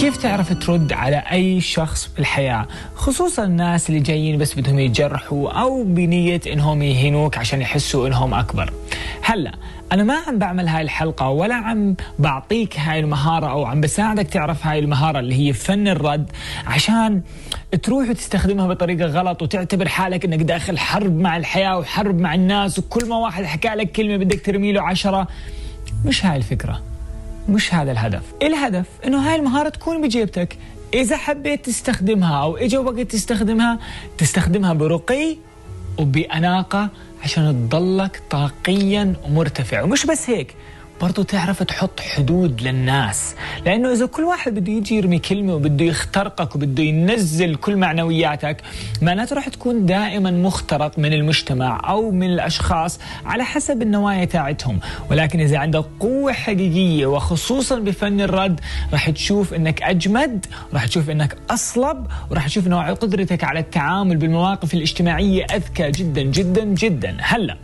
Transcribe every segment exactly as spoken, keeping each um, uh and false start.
كيف تعرف ترد على أي شخص بالحياة، خصوصا الناس اللي جايين بس بدهم يجرحوا أو بنية إنهم يهينوك عشان يحسوا إنهم أكبر؟ هلأ أنا ما عم بعمل هاي الحلقة ولا عم بعطيك هاي المهارة أو عم بساعدك تعرف هاي المهارة اللي هي فن الرد عشان تروح وتستخدمها بطريقة غلط وتعتبر حالك إنك داخل حرب مع الحياة وحرب مع الناس، وكل ما واحد حكى لك كلمة بدك ترمي له عشرة. مش هاي الفكرة، مش هذا الهدف. الهدف إنه هاي المهارة تكون بجيبتك، إذا حبيت تستخدمها أو إجا وقت تستخدمها تستخدمها برقي وبأناقة عشان تضلك طاقيا مرتفع. ومش بس هيك، برضو تعرف تحط حدود للناس، لأنه إذا كل واحد بده يجي يرمي كلمة وبده يخترقك وبده ينزل كل معنوياتك، معناته رح تكون دائما مخترق من المجتمع أو من الأشخاص على حسب النوايا تاعتهم. ولكن إذا عندك قوة حقيقية وخصوصا بفن الرد، رح تشوف إنك أجمد، رح تشوف إنك أصلب، ورح تشوف إنه قدرتك على التعامل بالمواقف الاجتماعية أذكى جدا جدا جدا. هلأ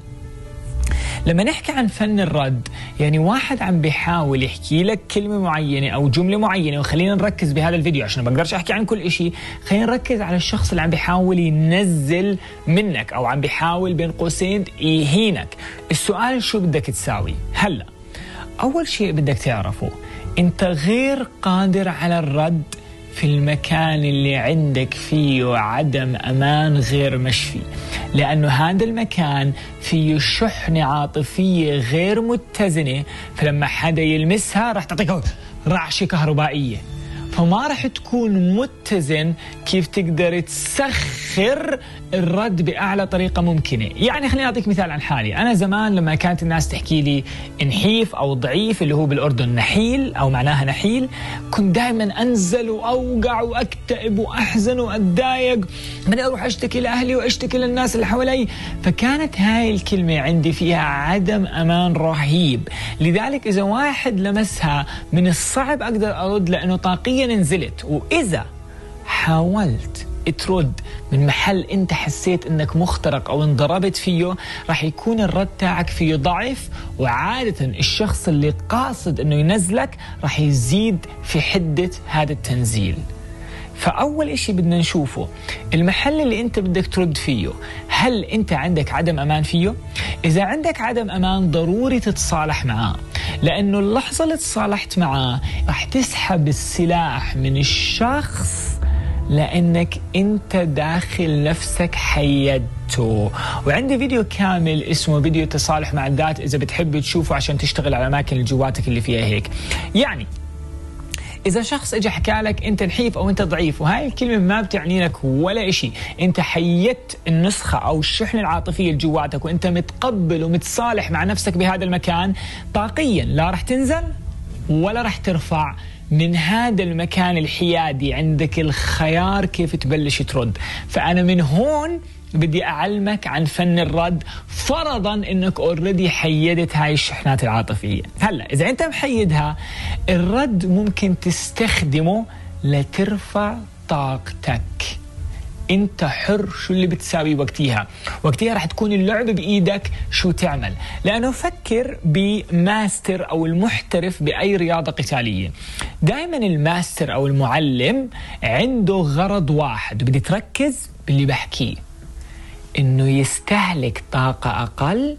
لما نحكي عن فن الرد، يعني واحد عم بيحاول يحكي لك كلمة معينة أو جملة معينة، وخلينا نركز بهذا الفيديو عشان ما بقدرش أحكي عن كل إشي. خلينا نركز على الشخص اللي عم بيحاول ينزل منك أو عم بيحاول بين قوسين يهينك. السؤال شو بدك تساوي؟ هلأ أول شيء بدك تعرفه، أنت غير قادر على الرد في المكان اللي عندك فيه عدم أمان غير مشفي، لأنه هذا المكان فيه شحنة عاطفية غير متزنة، فلما حدا يلمسها رح تعطيك رعشة كهربائية، فما رح تكون متزن كيف تقدر تسخر الرد بأعلى طريقة ممكنة. يعني خليني أعطيك مثال عن حالي. أنا زمان لما كانت الناس تحكي لي نحيف أو ضعيف، اللي هو بالأردن نحيل أو معناها نحيل، كنت دائما أنزل وأوقع وأكتئب وأحزن وأتضايق، بدي أروح أشتكي لأهلي وأشتكي للناس اللي حوالي. فكانت هاي الكلمة عندي فيها عدم أمان رهيب، لذلك إذا واحد لمسها من الصعب أقدر أرد لأنه طاقيا نزلت. وإذا حاولت ترد من محل انت حسيت انك مخترق او انضربت فيه، راح يكون الرد تاعك فيه ضعف، وعادة الشخص اللي قاصد انه ينزلك راح يزيد في حدة هذا التنزيل. فأول إشي بدنا نشوفه المحل اللي أنت بدك ترد فيه، هل أنت عندك عدم أمان فيه؟ إذا عندك عدم أمان ضروري تتصالح معاه، لأنه اللحظة اللي تصالحت معاه راح تسحب السلاح من الشخص، لأنك أنت داخل نفسك حيدته. وعندي فيديو كامل اسمه فيديو تصالح مع الذات، إذا بتحب تشوفه عشان تشتغل على الأماكن اللي جواتك اللي فيها هيك. يعني إذا شخص إجا حكى لك أنت نحيف أو أنت ضعيف، وهاي الكلمة ما بتعني لك ولا إشي، أنت حيدت النسخة أو الشحنة العاطفية اللي جواتك وأنت متقبل ومتصالح مع نفسك بهذا المكان، طاقيا لا رح تنزل ولا رح ترفع من هذا المكان الحيادي. عندك الخيار كيف تبلش ترد. فأنا من هون بدي أعلمك عن فن الرد، فرضاً إنك أوريدي حيدت هاي الشحنات العاطفية. هلأ إذا أنت محيدها، الرد ممكن تستخدمه لترفع طاقتك. أنت حر شو اللي بتساوي وقتها. وقتها رح تكون اللعب بإيدك شو تعمل، لأنه فكر بماستر أو المحترف بأي رياضة قتالية. دائما الماستر أو المعلم عنده غرض واحد، بدي تركز باللي بحكيه، إنه يستهلك طاقة أقل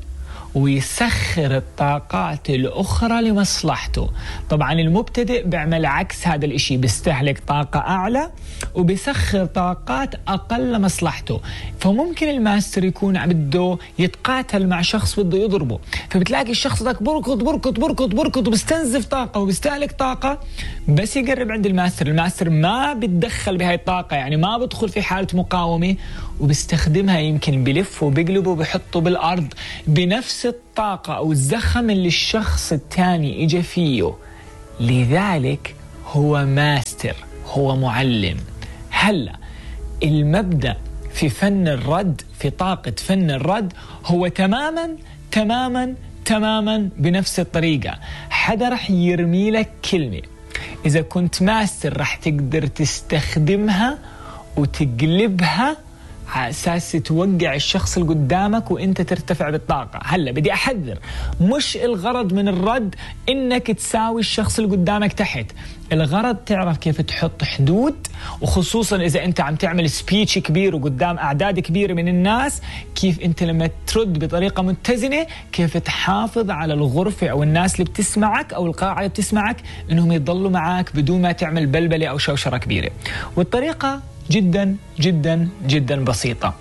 ويسخر الطاقات الأخرى لمصلحته. طبعا المبتدئ بيعمل عكس هذا الاشي، بيستهلك طاقة أعلى وبيسخر طاقات أقل لمصلحته. فممكن الماستر يكون بده يتقاتل مع شخص بده يضربه، فبتلاقي الشخص ذاك بركض بركض بركض بركض وبيستنزف طاقة وبيستهلك طاقة. بس يقرب عند الماستر، الماستر ما بيتدخل بهاي الطاقة، يعني ما بدخل في حالة مقاومة، وبيستخدمها يمكن بلف وبيقلبه وبيحطه بالأرض بنفس الطاقة أو الزخم اللي الشخص الثاني إجا فيه. لذلك هو ماستر، هو معلم. هلأ المبدأ في فن الرد، في طاقة فن الرد، هو تماما تماما تماما بنفس الطريقة. حدا رح يرمي لك كلمة، إذا كنت ماستر رح تقدر تستخدمها وتقلبها على أساس توقع الشخص اللي قدامك وإنت ترتفع بالطاقة. هلا بدي أحذر، مش الغرض من الرد إنك تساوي الشخص اللي قدامك تحت، الغرض تعرف كيف تحط حدود، وخصوصا إذا أنت عم تعمل سبيتش كبير وقدام أعداد كبيرة من الناس، كيف أنت لما ترد بطريقة متزنة كيف تحافظ على الغرفة أو الناس اللي بتسمعك أو القاعة اللي بتسمعك إنهم يضلوا معك بدون ما تعمل بلبلة أو شوشرة كبيرة. والطريقة جدا جدا جدا بسيطة.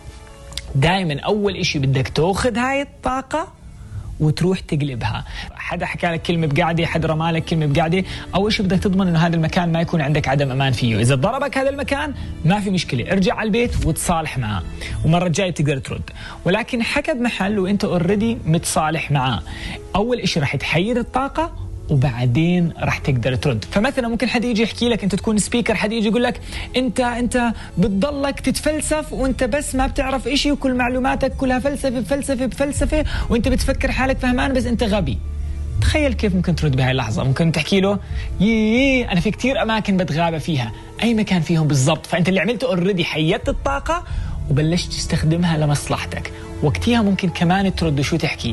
دائما أول إشي بدك تأخذ هاي الطاقة وتروح تقلبها. حدا حكى لك كلمة بقعدة، حدا رمى لك كلمة بقعدة، أول شيء بدك تضمن إنه هذا المكان ما يكون عندك عدم أمان فيه. إذا ضربك هذا المكان ما في مشكلة، ارجع على البيت وتصالح معه، ومرة الجاية بتقدر ترد. ولكن حكى بمحل وأنت اوريدي متصالح معه، أول إشي رح تحيد الطاقة وبعدين راح تقدر ترد. فمثلا ممكن حد يجي يحكي لك، انت تكون سبيكر، حد يجي يقول لك انت انت بتضلك تتفلسف وانت بس ما بتعرف إشي وكل معلوماتك كلها فلسفه بفلسفه بفلسفه وانت بتفكر حالك فهمان بس انت غبي. تخيل كيف ممكن ترد بهاي اللحظه. ممكن تحكي له يي انا في كتير اماكن بتغابى فيها، اي مكان فيهم بالضبط؟ فانت اللي عملته اوريدي حيدت الطاقه وبلشت تستخدمها لمصلحتك. وقتها ممكن كمان ترد شو تحكي.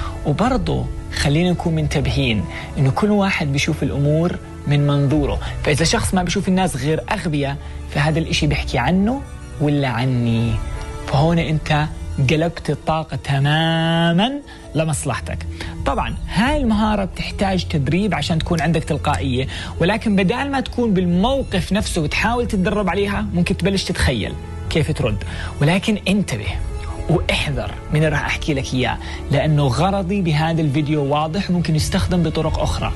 وبرضه خلينا نكون منتبهين إنه كل واحد بيشوف الأمور من منظوره، فإذا شخص ما بيشوف الناس غير أغبياء فهذا الإشي بيحكي عنه ولا عني. فهون أنت قلبت الطاقة تماما لمصلحتك. طبعا هاي المهارة بتحتاج تدريب عشان تكون عندك تلقائية، ولكن بدال ما تكون بالموقف نفسه وتحاول تتدرب عليها ممكن تبلش تتخيل كيف ترد. ولكن انتبه واحذر من اللي راح أحكي لك إياه، لأنه غرضي بهذا الفيديو واضح وممكن يستخدم بطرق أخرى.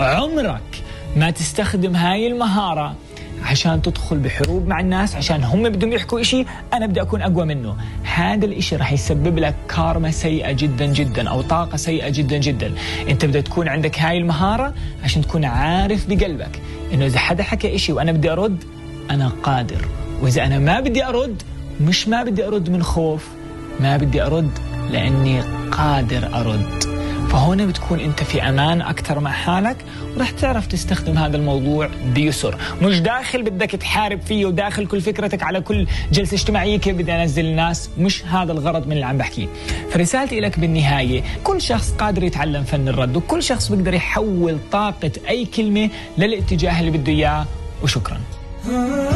عمرك ما تستخدم هاي المهارة عشان تدخل بحروب مع الناس عشان هم بدهم يحكوا إشي أنا بدي أكون أقوى منه. هذا الإشي راح يسبب لك كارما سيئة جدا جدا أو طاقة سيئة جدا جدا. أنت بدك تكون عندك هاي المهارة عشان تكون عارف بقلبك إنه إذا حدا حكى إشي وأنا بدي أرد أنا قادر، وإذا أنا ما بدي أرد مش ما بدي أرد من خوف، ما بدي أرد لأني قادر أرد. فهنا بتكون أنت في أمان أكثر مع حالك ورح تعرف تستخدم هذا الموضوع بيسر. مش داخل بدك تحارب فيه وداخل كل فكرتك على كل جلسة اجتماعية كيف بدي أنزل الناس، مش هذا الغرض من اللي عم بحكيه. فرسالتي لك بالنهاية كل شخص قادر يتعلم فن الرد، وكل شخص بيقدر يحول طاقة أي كلمة للاتجاه اللي بده إياه. وشكرا.